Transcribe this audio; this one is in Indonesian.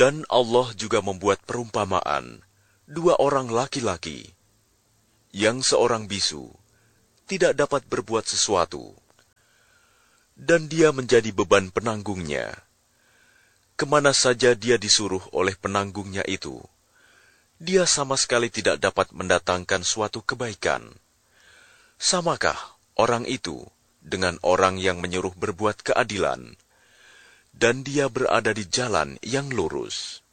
Dan Allah juga membuat perumpamaan dua orang laki-laki, yang seorang bisu tidak dapat berbuat sesuatu, dan dia menjadi beban penanggungnya. Kemana saja dia disuruh oleh penanggungnya itu, dia sama sekali tidak dapat mendatangkan suatu kebaikan. Samakah orang itu dengan orang yang menyuruh berbuat keadilan, dan dia berada di jalan yang lurus?